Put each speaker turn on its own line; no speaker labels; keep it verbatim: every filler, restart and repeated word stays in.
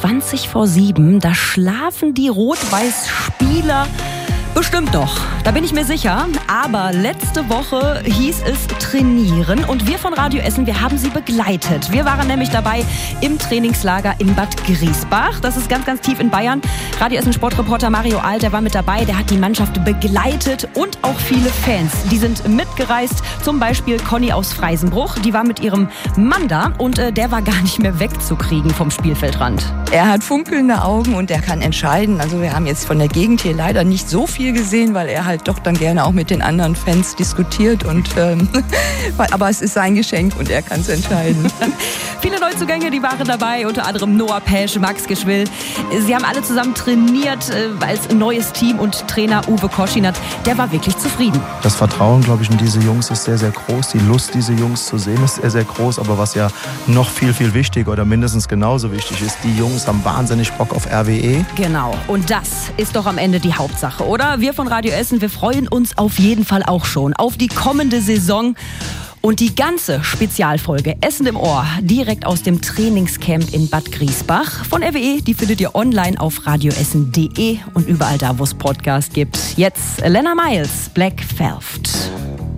zwanzig vor sieben, da schlafen die Rot-Weiß-Spieler bestimmt doch, da bin ich mir sicher. Aber letzte Woche hieß es trainieren und wir von Radio Essen, wir haben sie begleitet. Wir waren nämlich dabei im Trainingslager in Bad Griesbach. Das ist ganz, ganz tief in Bayern. Radio Essen Sportreporter Mario Alt, der war mit dabei, der hat die Mannschaft begleitet und auch viele Fans. Die sind mitgereist, zum Beispiel Conny aus Freisenbruch. Die war mit ihrem Mann da und äh, der war gar nicht mehr wegzukriegen vom Spielfeldrand.
Er hat funkelnde Augen und er kann entscheiden. Also wir haben jetzt von der Gegend hier leider nicht so viel gesehen, weil er halt doch dann gerne auch mit den anderen Fans diskutiert. Und, ähm, aber es ist sein Geschenk und er kann es entscheiden.
Viele Neuzugänge, die waren dabei, unter anderem Noah Pesch, Max Geschwill. Sie haben alle zusammen trainiert äh, als neues Team und Trainer Uwe Koschinat, der war wirklich zufrieden.
Das Vertrauen, glaube ich, in diese Jungs ist sehr, sehr groß. Die Lust, diese Jungs zu sehen, ist sehr, sehr groß. Aber was ja noch viel, viel wichtiger oder mindestens genauso wichtig ist, die Jungs haben wahnsinnig Bock auf R W E.
Genau, und das ist doch am Ende die Hauptsache, oder? Wir von Radio Essen, wir freuen uns auf jeden Fall auch schon auf die kommende Saison. Und die ganze Spezialfolge Essen im Ohr, direkt aus dem Trainingscamp in Bad Griesbach von R W E, die findet ihr online auf radioessen punkt de und überall da, wo es Podcast gibt. Jetzt Lena Miles, Black Velvet.